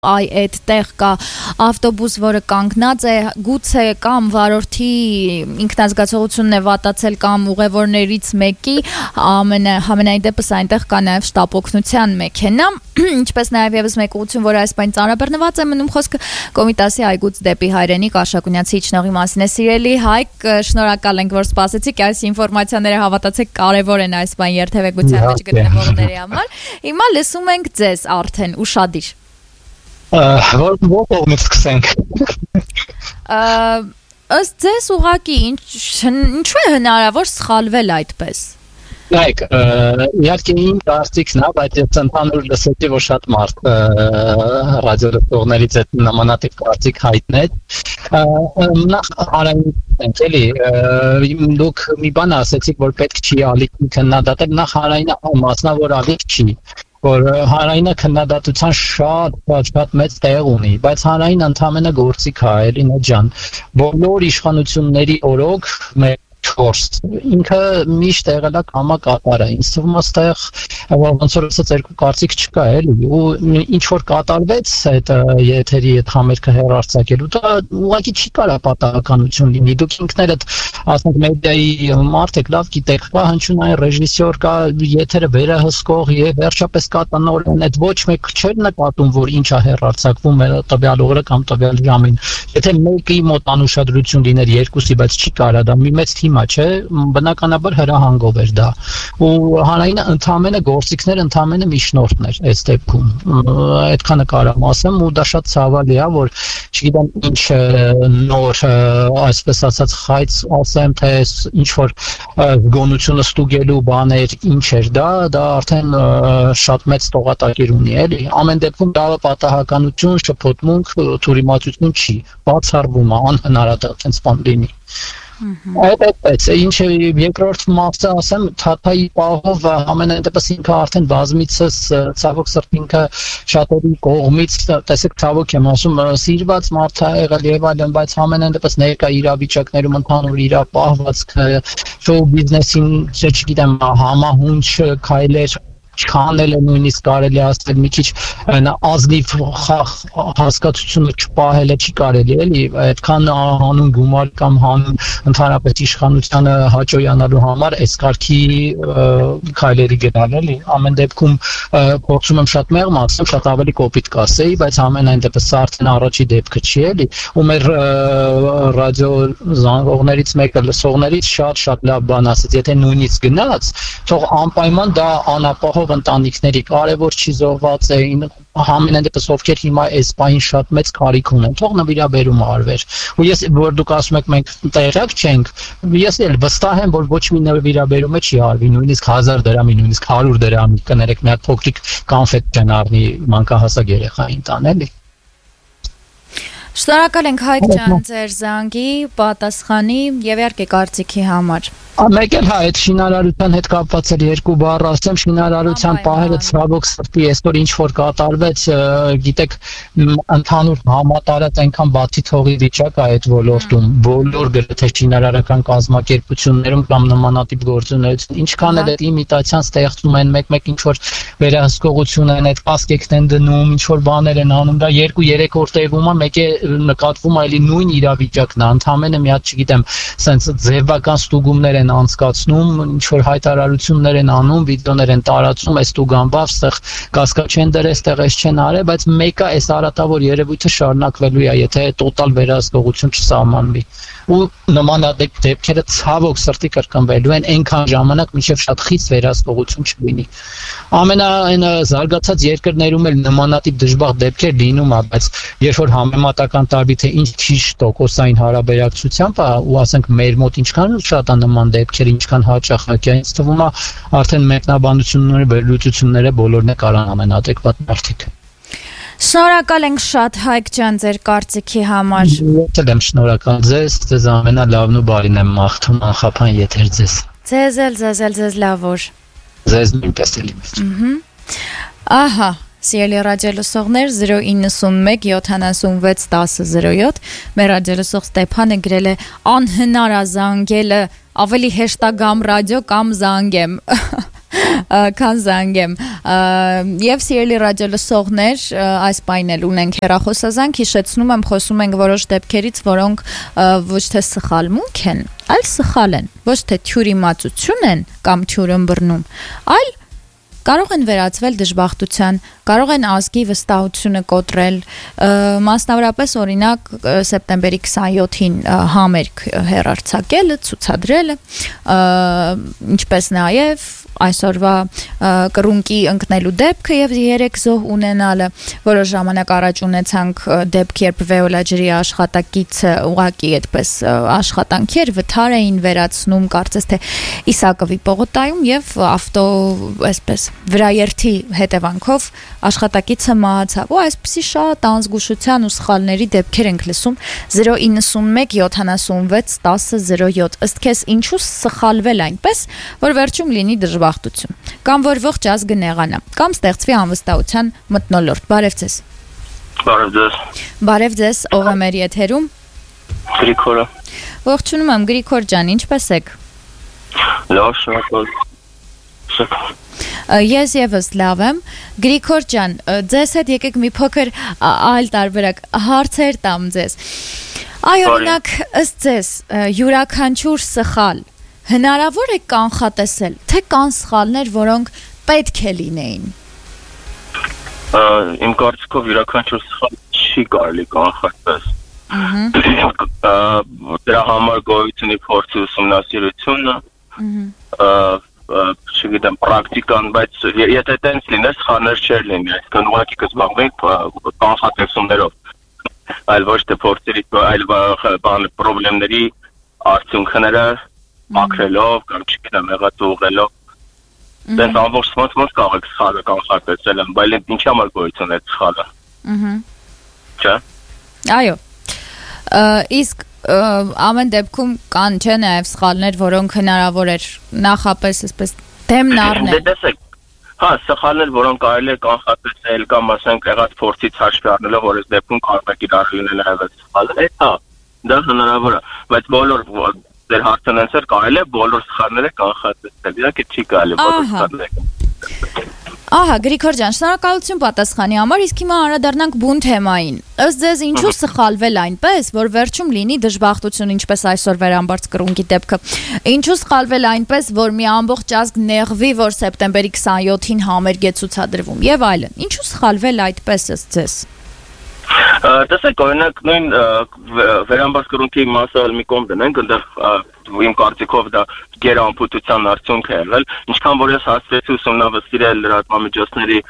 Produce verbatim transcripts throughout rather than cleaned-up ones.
Այ այդտեղ կա ավտոբուս, որը կանգնած է, գուցե կամ վարորդի ինքնազգացողությունն է վատացել կամ ուղևորներից մեկի, ամենայն դեպս այնտեղ կա նաև շտապօգնության մեքենա, ինչպես նաև եւս մեկ ուղղություն, որը այս բան ծանրաբեռնված է մնում խոսքը Կոմիտասի այգուց դեպի Հայրենիք Արշակունյացի իջնողի մասին է։ Սիրելի Հայկ, շնորհակալ ենք, որ սպասեցիք, այս ինֆորմացիաները հավատացեք կարևոր են այս բան երթևեկության մեջ գտնվողների համար։ Հիմա լսում ենք ձեզ արդեն ուշադիր։ Որ ո՞րից սկսենք։ Ըստ ձեզ ուղղակի ինչու է հնարավոր սխալվել այդպես։ Նայեք, իհարկե իմ կարծիքն է, բայց ես ընդհանուր լսեցի, որ շատ մարդ ռադիոլսողներից այդ նմանատիպ կարծիք հայտնել։ Նախ հարային ենք էլի, դուք մի բան ասեցիք, որ պետք չի ալիքին քննադատել, նախ հարայինը մասնա, որ ալիք չի, որ հարայինը քննադատության շատ շատ մեծ տեղ ունի, բայց հարայինը ընդհանրապես գործիք է, Էլինա ջան, բոլոր իշխանությունների օրոք չորս ինքը միշտ եղել է կամակատար է, ինձ թվում է այստեղ ոնց որ ասած երկու կարծիք չկա էլի, ու ինչ որ կատարվեց այդ եթերի այդ համերգը հեռարձակելու, դա ուղղակի չի կարա պատահականություն լինի, դուք ինքներդ ասենք մեդիայի մարդ եք, լավ գիտեք, կա հնչյունային ռեժիսոր, կա եթերը վերահսկող եւ վերջապես կա տնօրեն, այդ ոչ մեկ չէր նկատում, որ ինչ է հեռարձակվում տվյալ օրը կամ տվյալ ժամին, եթե մեկի մոտ անուշադրություն լիներ երկուսի, բայց չի կարա դա մի մեծ թիմ չէ, բնականաբար հրահանգով էր դա, ու հանրայինը ընդհանրապես գործիքներ ընդհանրապես միջնորդն էր այս դեպքում, այդքանը կարամ ասեմ, ու դա շատ ցավալի է, որ չգիտեմ ինչ նոր, այսպես ասած, խայծ ասեմ, թե ինչ որ զգոնությունը ստուգելու բաներ, ինչ էր դա, դա արդեն շատ մեծ տողատակիր ունի, էլի, ամեն դեպքում դա պատահականություն, շփոթմունք, թյուրիմացություն չի, բացառվում է, անհնար է դա այդպես բան լինի։ Այդ այդպես է, ինչ երկրորդ մասը ասեմ, Թաթայի պահով ամենայն դեպս ինքը արդեն բազմիցս ցավոք սրտի ինքը շատերի կողմից, տեսեք ցավոք եմ ասում, սիրված մարդ է եղել եւ այլն, բայց ամենայն դեպս ներկա իրավիճակներում ընդհանուր իր պահվածքը, շոու բիզնեսին, չգիտեմ, համահունչ քայլեր չանել է նույնիսկ կարելի ասել մի քիչ ազնիվ հասկացությունը չպահելը չի կարելի էլի այդքան հանուն գումար կամ հանուն ընդհանրապես իշխանությանը հաճոյանալու համար այս կարգի քայլերի գնալ էլի ամեն դեպքում փորձում եմ շատ մեղմ ասեմ շատ ավելի կոպիտ կասեի բայց ամենայն դեպս սա արդեն առաջի դեպքը չի էլի ու մեր ռադիո զանգողներից մեկը լսողներից շատ շատ լավ բան ասեց եթե նույնիսկ գնաց թող անպայման դա անապահով ընտանիքների կարևոր չի զոհված էին ամենայն դեպս ովքեր հիմա այս պահին շատ մեծ կարիք ունեն թող նվիրաբերում արվեր ու ես որ դուք ասում եք մենք տեղյակ չենք ես էլ վստահ եմ որ ոչ մի նվիրաբերումը չի արվի նույնիսկ հազար դրամի նույնիսկ հարյուր դրամի կներեք մի հատ փոքրիկ կոնֆետ չեն առնի մանկահասակ երեխային տան էլի Շնորհակալ ենք Հայկ ջան ձեր զանգի պատասխանի եւ իհարկե կարծիքի համար Մեկ էլ հա այդ շինարարության հետ կապված էր երկու բառ ասեմ շինարարության պահերը ցավոք սրտի այսօր ինչ որ կատարվեց գիտեք ընդհանուր համատարած այնքան բացի թողի վիճակ է այդ ոլորտում բոլոր գրեթե շինարարական կազմակերպություններում կամ նմանատիպ գործունեություն ինչքան էլ այդ իմիտացիան ստեղծում են մեկ-մեկ ինչ որ վերահսկողություն են այդ կասկեքն են դնում ինչ որ բաներ են անում դա երկու երեք օր տևում է մեկ է նկատվում այլի նույն իրավիճակն է ընդհանրապես մի հատ չգիտեմ սենց ձևական ստուգումներ են անցկացնում, ինչ որ հայտարարություններ են անում, վիդեոներ են տարածում, այս տուգանբավ, այստեղ կասկա չեն դրել, այստեղ էս չեն արել, բայց մեկը այս արատավոր երևույթը շարունակվելու է, եթե տոտալ վերահսկողություն չսահմանվի։ Ու նմանատիպ դեպքերը ցավոք սրտի կրկնվելու են այնքան ժամանակ, մինչև շատ խիստ վերահսկողություն չլինի։ Ամենայն զարգացած երկրներում էլ նմանատիպ դժբախտ դեպքեր լինում է, բայց երբ որ համեմատական տարվի թե ինչ քիչ տոկոսային հարաբերակցությամբ է, ու ասենք մեր մոտ ինչքան շատ է նման դեպքեր, ինչքան հաճախ է, ինձ թվում է արդեն մեկնաբանությունները, վերլուծությունները բոլորն է կարան ամենաադեկվատ մարդիկ։ Շնորհակալ ենք շատ Հայկ ջան ձեր կարծիքի համար։ Ես եմ շնորհակալ ձեզ, ձեզ ամենալավն ու բարին եմ մաղթում անխափան եթեր ձեզ։ Ձեզ էլ, ձեզ էլ, ձեզ լավ օր։ Ձեզ նույնպես էլի մեծ։ Ահա, սիրելի ռադիոլսողներ զրո իննսունմեկ յոթանասունվեց տասը զրո յոթ մեր ռադիոլսող Ստեփանը գրել է անհնար է զանգելը ավելի հեշտ է գամ ռադիո կամ զանգեմ։ քան զանգեմ։ Եվ սիրելի ռադիոլսողներ, այս պայն էլ ունենք հեռախոսազանգ, հիշեցնում եմ, խոսում ենք որոշ դեպքերից, որոնք ոչ թե սխալմունք են, այլ սխալ են, ոչ թե թյուրիմացություն են կամ թյուրըմբռնում, այլ կարող են վերածվել դժբախտության, կարող են ազգի վստահությունը կոտրել, մասնավորապես օրինակ սեպտեմբերի քսանյոթին համերգ հեռարձակելը, ցուցադրելը, ինչպես նաև այսօրվա կռունկի ընկնելու դեպքը եւ երեք զոհ ունենալը, որոշ ժամանակ առաջ ունեցանք դեպք, երբ Վեոլա ջրի աշխատակիցը ուղակի այդպես աշխատանքի էր վթար էին վերացնում, կարծես թե Իսակովի պողոտայում եւ ավտո այսպես վրաերթի հետևանքով աշխատակիցը մահացավ։ Ու այսպիսի շատ անզգուշության ու սխալների դեպքեր ենք լսում zero nine one seven seven six one zero zero seven ըստ քեզ ինչու սխալվել այնպես, որ վերջում լինի դժբախտություն, կամ որ ողջ ազգը նեղանա, կամ ստեղծվի անվստահության մթնոլորտ։ Բարև ձեզ։ Բարև ձեզ։ Բարև ձեզ, ով է մեր եթերում։ Գրիգորը։ Ողջունում եմ Գրիգոր ջան, ինչպես եք։ Լավ, շնորհակալ։ Ես եւս լավ եմ։ Գրիգոր ջան, ձեզ հետ եկեք մի փոքր այլ տարբերակ հարցեր տամ ձեզ։ Այ օրինակ, ըստ ձեզ, յուրաքանչյուր սխալ հնարավոր է կանխատեսել, թե կան սխալներ, որոնք պետք է լինեին։ Իմ կարծիքով յուրաքանչյուր սխալ չի կարելի կանխատես։ Դրա համար գոյություն ունի փորձի ուսումնասիրությունը, չգիտեմ, պրակտիկան, բայց եթե տենց լիներ, սխալներ չէր լինի, այսինքն ուղղակի կզբաղվենք կանխատեսումներով, այլ ոչ թե փորձերի, այլ պրոբլեմների արդյունքները մաքրելով կամ չգիտեմ, եղած ուղղելով։ Դες ամբողջ ոնց կարող եք սխալը կանխատեսել, բայց ինչի համար գոյություն է սխալը։ Չէ՞։ Այո։ Իսկ ամեն դեպքում կան չէ նաև սխալներ, որոնք հնարավոր էր նախապես այսպես դեմն առնել։ Դե տեսեք, հա, սխալներ, որոնք կարելի է կանխատեսել կամ ասենք եղած փորձից հաշվի առնելով, որ այս դեպքում կարող է իրար լինել նաև սխալ, այդ հա, դա հնարավոր է, բայց բոլոր ձեր հարցն անցեր կարելի է բոլոր սխալները կանխատեսել, իհարկե չի կարելի բոլոր սխալները։ Ահա, Գրիգոր ջան, շնորհակալություն պատասխանի համար, իսկ հիմա անդրադառնանք բուն թեմային։ Ըստ ձեզ ինչու սխալվել այնպես, որ վերջում լինի դժբախտություն, ինչպես այսօր վերամբարձ կռունկի դեպքը։ Ինչու սխալվել այնպես, որ մի ամբողջ ազգ նեղվի, որ սեպտեմբերի քսանյոթին համերգ է ցուցադրվում եւ այլն։ Ինչու սխալվել այդպես ըստ ձեզ։ Տեսեք, օրինակ նույն վերամբարձ կռունկի մասը մի կողմ դնենք, այնտեղ իմ կարծիքով դա գերանպուտության արդյունք է եղել, ինչքան որ ես հասցրեցի ուսումնասիրել լրատվամիջոցների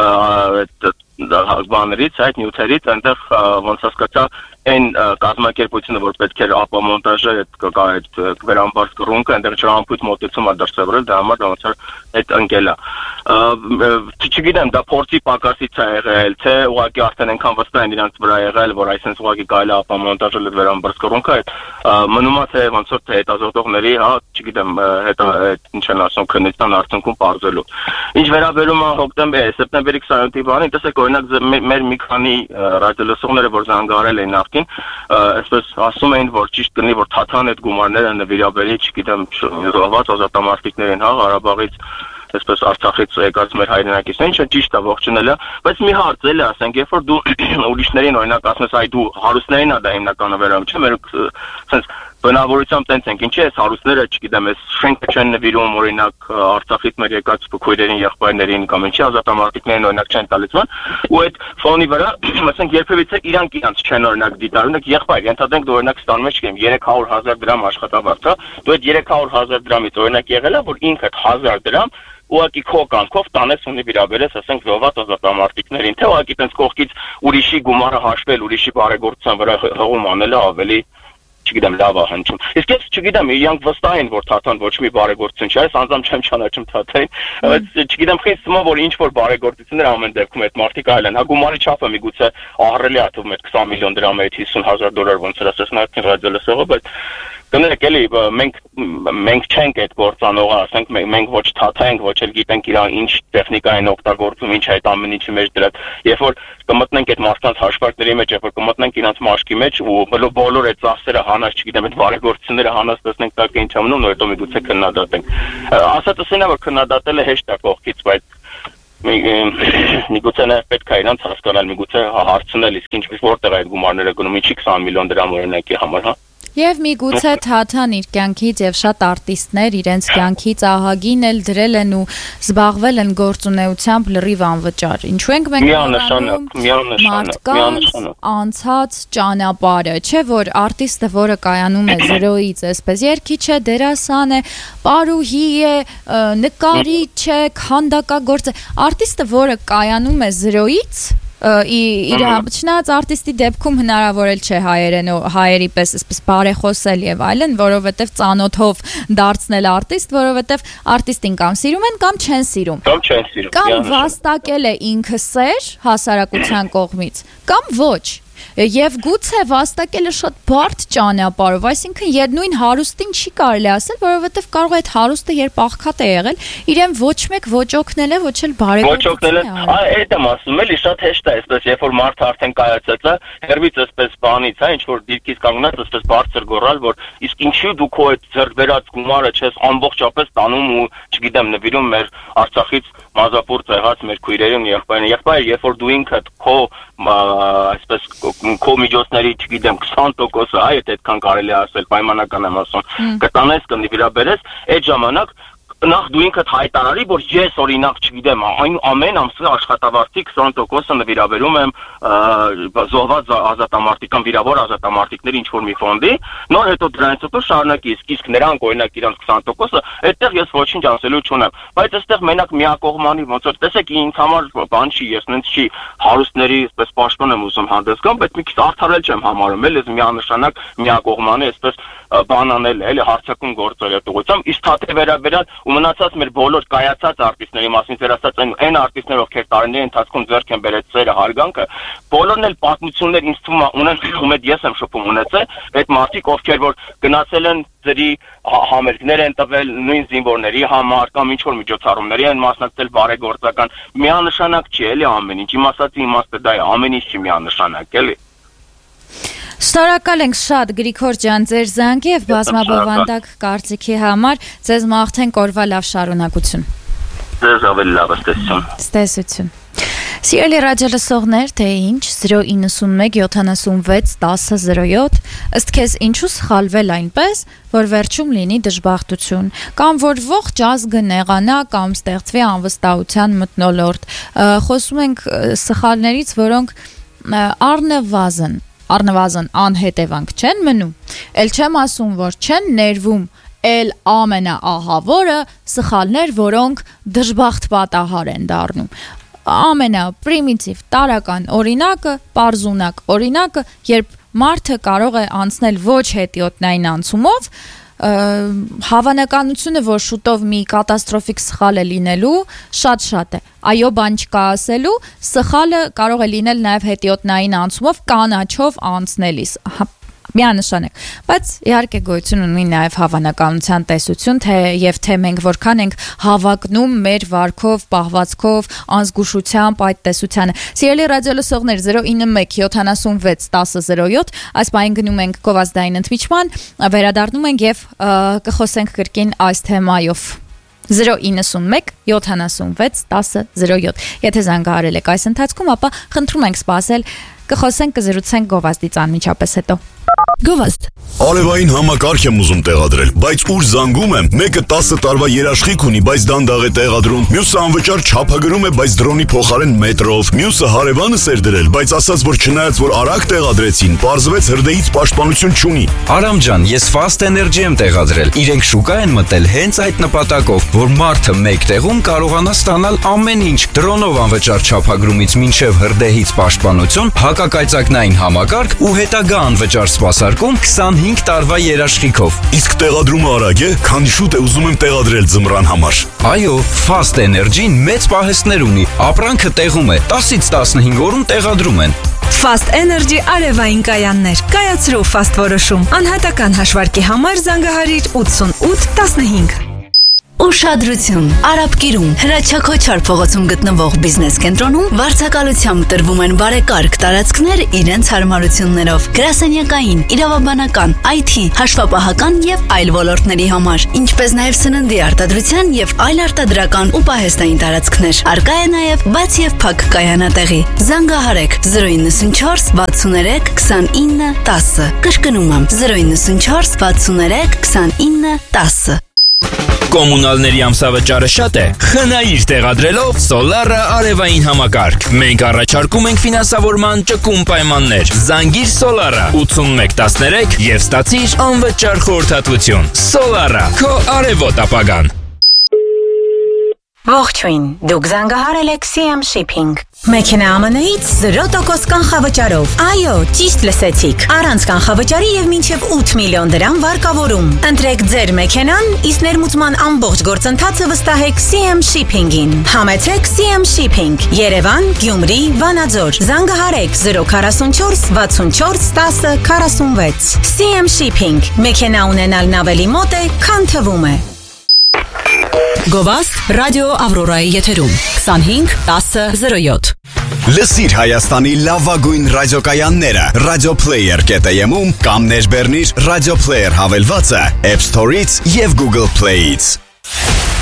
բաներից, այդ նյութերից, այնտեղ ոնց հասկացա այն կազմակերպությունը, որ պետք էր ապամոնտաժը այդ վերամբարձ կռունկը, այնտեղ ճամփույթ մոտեցում է դրսևորել, դա համար ոնց որ այդ ընկելա։ Չգիտեմ, դա փորձի պակասից է եղել, թե ուղղակի արդեն այնքան վստահ են իրանց վրա եղել, որ այսպես ուղղակի կարելի է ապամոնտաժել այդ վերամբարձ կռունկը, այդ մնում է թե ոնց որ թե հետազոտողների, հա, չգիտեմ, հետո ինչ են ասում, քննության արդյունքում բարձելու։ Ինչ վերաբերում է հոկտեմբեր, սեպտեմբերի քսանյոթի բանին, տեսեք, օրինակ մեր մի քանի ռադիոլսողները, որ զանգարել էին նախ այսպես ասում էին, որ ճիշտ կնի, որ թաթան այդ գումարները նվիրաբերի, չգիտեմ, զոհված ազատամարտիկներին, հա, Ղարաբաղից, այսպես Արցախից եկած մեր հայրենակիցներին, ինչը ճիշտ է ողջունելը, բայց մի հարց էլի ասենք, երբ որ դու ուրիշներին օրինակ ասես, այ դու հարուստներին ա դա հիմնականը վերաբերում, չէ՞, մեր sense բնավորությամբ տենց ենք, ինչի՞ էս հարուստները, չգիտեմ, էս շենքը չեն նվիրում օրինակ Արցախից մեր եկած քույրերին, եղբայրներին կամ ինչի ազատամարտիկներին օրինակ չեն տալիս բան, ու այդ ֆոնի վրա, ասենք երբևիցե իրանք իրանք չեն օրինակ դիտարում, եղբայր, ենթադրենք դու օրինակ ստանում ես, չգիտեմ, երեք հարյուր հազար դրամ աշխատավարձ, հա, դու այդ երեք հարյուր հազար դրամից օրինակ եղել է, որ ինքդ հազար դրամ ուղղակի քո կանքով տանես ու նվիրաբերես, ասենք զոհված ազատամարտիկներին, թե ուղղակի տենց կողքից ուրիշի գումարը հաշվել, ուրիշի բարեգործության վրա հղում անելը ավելի չգիտեմ լավ է հնչում։ Իսկ ես չգիտեմ, իրանք վստահ են, որ թաթան ոչ մի բարեգործություն չէ, ես անձամբ չեմ ճանաչում թաթային, բայց չգիտեմ խիստ սմա, որ ինչ որ բարեգործություններ ամեն դեպքում այդ մարդիկ այլ են։ Հա գումարի չափը միգուցե ահռելի է թվում այդ քսան միլիոն դրամը, այդ հիսուն հազար դոլար ոնց էր ասես նախքին ռադիոլսողը, բայց Կներեք էլի մենք մենք չենք այդ գործանողը, ասենք մենք ոչ թաթա ենք, ոչ էլ գիտենք իր ինչ տեխնիկա են օգտագործում, ինչ այդ ամեն ինչի մեջ դրած։ Երբ որ կմտնենք այդ մարդկանց հաշվարկների մեջ, երբ որ կմտնենք իրancs մաշկի մեջ ու բոլոր այդ ծախսերը հանած, չգիտեմ, այդ բարեգործությունները հանած տեսնենք դա ինչ ամնում, ու հետո միգուցե քննադատենք։ Ասածս ինա որ քննադատելը հեշտ է կողքից, բայց միգուցե նաև պետք է իրանց հասկանալ, միգուցե հարցնել, իսկ ինչպես որտեղ է այդ գումարները գնում, ինչի քսան միլիոն դրամ օրինակի համար, հա։ Եվ միգուցե թաթան իր կյանքից եւ շատ արտիստներ իրենց կյանքից ահագին էլ դրել են ու զբաղվել են գործունեությամբ լրիվ անվճար։ Ինչու ենք մենք միանշանակ, միանշանակ, անցած ճանապարհը, չէ՞ որ արտիստը, որը կայանում է զրոյից, այսպես երգիչ է, դերասան է, պարուհի է, նկարիչ է, քանդակագործ է, արտիստը, որը կայանում է զրոյից իր չնայած արտիստի դեպքում հնարավոր էլ չէ հայերեն հայերի պես այսպես բարեխոսել եւ այլն, որովհետեւ ծանոթով դարձնել արտիստ, որովհետեւ արտիստին կամ սիրում են կամ չեն սիրում, կամ չեն սիրում, կամ վաստակել է ինքը սեր հասարակության կողմից, կամ ոչ։ Եվ գուցե վաստակելը շատ բարդ ճանապարհով, այսինքն յետնույն հարուստին չի կարելի ասել, որովհետև կարող է այդ հարուստը երբ աղքատ է եղել, իրեն ոչ մեկ ոչ օգնել է, ոչ էլ բարեգործել է։ Այդ եմ ասում, էլի շատ հեշտ է, այսպես երբ որ մարդը արդեն կայացած է, հերվից այսպես բանից, հա, ինչ որ դիրքից կանգնած, այսպես բարձր գոռալ, որ իսկ ինչու դու քո այդ ձեռք բերած գումարը չես ամբողջապես տանում ու, չգիտեմ, նվիրում մեր Արցախից մազապուրտ եղած մեր քույրերին, եղբայրին, եղբայր, երբ որ դու ինքդ քո այսպես քո միջոցների, չգիտեմ, քսան տոկոսը, այդ այդքան կարելի է ասել, պայմանական եմ ասում, կտանես, կնվիրաբերես, այդ ժամանակ նախ դու ինքդ հայտարարի, որ ես օրինակ, չգիտեմ, այն ամեն ամսվա աշխատավարձի քսան տոկոսը նվիրաբերում եմ զոհված ազատամարտիկան, վիրավոր ազատամարտիկների ինչ-որ մի ֆոնդի, նոր հետո դրանից հետո շարունակի, իսկ նրանք օրինակ իրանց քսան տոկոսը, այդտեղ ես ոչինչ ասելու չունեմ, բայց այստեղ մենակ միակողմանի ոնց որ տեսեք ինձ համար բան չի, ես նենց չի հարուստների այսպես պաշտպան եմ ուզում հանդես գամ, բայց մի քիչ արդարել չեմ համարում, էլ ես միանշանակ միակողմանի այսպես բան անել, էլի հարցակում գործել այդ ուղղությամբ, իսկ թաթե վերաբերյալ ու մնացած մեր բոլոր կայացած արտիստների մասին վերացած այն այն արտիստներ, ովքեր տարիների ընթացքում ձեռք են բերել ծերը հարգանքը, բոլորն էլ պատմություններ ինձ թվում է ունեն, ում այդ ես եմ շփում ունեցել, այդ մարդիկ, ովքեր որ գնացել են ծերի համերգներ են տվել նույն զինվորների համար կամ ինչ որ միջոցառումների են մասնակցել բարեգործական, միանշանակ չի էլի ամեն ինչ, իմ ասածի իմաստը դա է, ամեն ինչ չի միանշանակ էլի։ Շնորհակալ ենք շատ Գրիգոր ջան ձեր զանգի եւ բազմաբովանդակ կարծիքի համար, ձեզ մաղթենք օրվա լավ շարունակություն։ Ձեզ ավելի լավ ստեսություն։ Ստեսություն։ Սիրելի ռադիոլսողներ, թե ինչ զրո իննսուն մեկ յոթանասունվեց տասը զրո յոթ, ըստ քեզ ինչու սխալվել այնպես, որ վերջում լինի դժբախտություն, կամ որ ողջ ազգը նեղանա կամ ստեղծվի անվստահության մթնոլորտ։ Խոսում ենք սխալներից, որոնք առնվազն Առնվազն անհետևանք չեն մնում, էլ չեմ ասում, որ չեն ներվում, էլ ամենաահավորը սխալներ, որոնք դժբախտ պատահար են դառնում։ Ամենապրիմիտիվ տարական օրինակը, պարզունակ օրինակը, երբ մարդը կարող է անցնել ոչ հետիոտնային անցումով, հավանականությունը, որ շուտով մի կատաստրոֆիկ սխալ է լինելու, շատ-շատ է։ Այո, բան չկա ասելու, սխալը կարող է լինել նաև հետիոտնային անցումով կանաչով անցնելիս։ Միանշանակ, բայց իհարկե գոյություն ունի նաև հավանականության տեսություն, թե եւ թե մենք որքան ենք հավակնում մեր վարքով, պահվածքով, անզգուշությամբ այդ տեսությանը։ Սիրելի ռադիոլսողներ, զրո ինը մեկ յոթանասունվեց տասը զրո յոթ, այս պահին գնում ենք գովազդային ընդմիջման, վերադառնում ենք եւ կխոսենք կրկին այս թեմայով։ զրո իննսունմեկ յոթանասունվեց տասը զրո յոթ։ Եթե զանգահարել եք այս ընթացքում, ապա խնդրում ենք սպասել, կխոսենք, կզրուցենք գովազդից անմիջապես հետո։ Գովազդ։ Արևային համակարգ եմ ուզում տեղադրել, բայց ուր զանգում եմ, մեկը տասը տարվա երաշխիք ունի, բայց դանդաղ է տեղադրում, մյուսը անվճար չափագրում է, բայց դրոնի փոխարեն մետրով, մյուսը հարևանս էր դրել, բայց ասաց, որ չնայած որ արագ տեղադրեցին, պարզվեց հրդեհից պաշտպանություն չունի։ Արամ ջան, ես Fast Energy եմ տեղադրել։ Իրենք շուկա են մտել հենց այդ նպատակով, որ մարդը մեկ տեղում կարողանա ստանալ ամեն ինչ՝ դրոնով անվճար չափագրումից մինչև հրդեհից պաշտպանություն, հակակայծակնային համակարգ ու հետագա անվճար սպասարկում քսանհինգ տարվա երաշխիքով։ Իսկ տեղադրումը արագ է, քանի շուտ է ուզում եմ տեղադրել ձմռան համար։ Այո, Fast Energy-ն մեծ պահեստներ ունի։ Ապրանքը տեղում է, տասից տասնհինգ օրում տեղադրում են։ Fast Energy արևային կայաններ։ Կայացրու Fast որոշում։ Անհատական հաշվարկի համար զանգահարիր ութսունութ տասնհինգ։ Ուշադրություն! Արաբկիրում Հրաչակոչար փողոցում գտնվող բիզնես կենտրոնում վարձակալությամբ տրվում են բարեկարգ տարածքներ իրենց հարմարություններով, գրասենյակային, իրավաբանական, այ թի, հաշվապահական եւ այլ ոլորտների համար, ինչպես նաեւ սննդի արտադրության եւ այլ արտադրական ու պահեստային տարածքներ։ Արկա է նաեւ բաց եւ փակ կայանատեղի։ Զանգահարեք զրո իննսունչորս վաթսուներեք քսանինը տասը։ Կրկնում եմ զրո իննսունչորս վաթսուներեք քսանինը տասը։ Կոմունալների ամսավճարը շատ է։ Խնայիր տեղադրելով Solara արևային համակարգ։ Մենք առաջարկում ենք ֆինանսավորման ճկուն պայմաններ։ Զանգիր Solara ութսունմեկ տասներեք եւ ստացիր անվճար խորհրդատվություն։ Solara, քո արևոտ ապագան։ Ողջույն, դուք զանգահարել եք սի էմ Shipping։ Մեքենա Ա Մ Ն-ից զրո տոկոս կանխավճարով։ Այո, ճիշտ լսեցիք։ Առանց կանխավճարի եւ մինչեւ ութ միլիոն դրամ վարկավորում։ Ընտրեք ձեր մեքենան, իսկ ներմուծման ամբողջ գործընթացը վստահեք սի էմ Shipping-ին։ Համեցեք սի էմ Shipping, Երևան, Գյումրի, Վանաձոր։ Զանգահարեք զրո քառասունչորս վաթսունչորս տասը քառասունվեց։ սի էմ Shipping, մեքենա ունենալն ավելի մոտ է, քան թվում է։ Գովաստ ռադիո Ավրորայի եթերում քսանհինգ տասը զրո յոթ։ Լսիր Հայաստանի լավագույն ռադիոկայանները Radioplayer կետ էմ ում կամ ներբեռնիր Radioplayer հավելվածը App Store-ից եւ Google Play-ից։